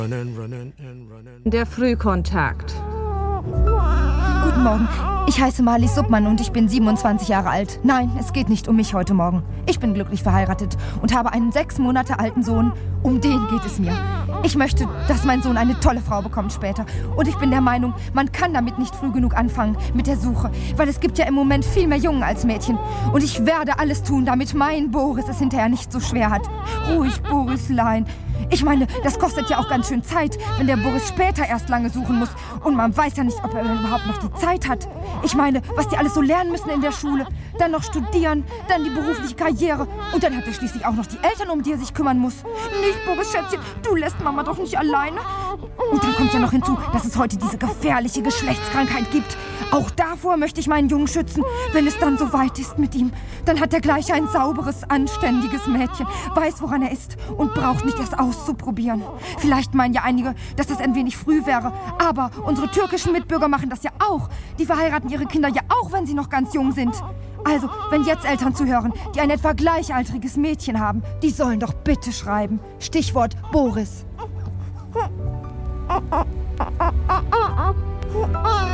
Der Frühkontakt. Guten Morgen. Ich heiße Marley Suppmann und ich bin 27 Jahre alt. Nein, es geht nicht um mich heute Morgen. Ich bin glücklich verheiratet und habe einen 6 Monate alten Sohn. Um den geht es mir. Ich möchte, dass mein Sohn eine tolle Frau bekommt später. Und ich bin der Meinung, man kann damit nicht früh genug anfangen, mit der Suche. Weil es gibt ja im Moment viel mehr Jungen als Mädchen. Und ich werde alles tun, damit mein Boris es hinterher nicht so schwer hat. Ruhig, Borislein. Ich meine, das kostet ja auch ganz schön Zeit, wenn der Boris später erst lange suchen muss. Und man weiß ja nicht, ob er überhaupt noch die Zeit hat. Ich meine, was die alles so lernen müssen in der Schule. Dann noch studieren, dann die berufliche Karriere. Und dann hat er schließlich auch noch die Eltern, um die er sich kümmern muss. Nicht, Boris, Schätzchen, du lässt Mama doch nicht alleine. Und dann kommt ja noch hinzu, dass es heute diese gefährliche Geschlechtskrankheit gibt. Auch davor möchte ich meinen Jungen schützen. Wenn es dann so weit ist mit ihm, dann hat er gleich ein sauberes, anständiges Mädchen, weiß, woran er ist und braucht nicht erst auszuprobieren. Vielleicht meinen ja einige, dass das ein wenig früh wäre, aber unsere türkischen Mitbürger machen das ja auch. Die verheiraten ihre Kinder ja auch, wenn sie noch ganz jung sind. Also, wenn jetzt Eltern zuhören, die ein etwa gleichaltriges Mädchen haben, die sollen doch bitte schreiben. Stichwort Boris.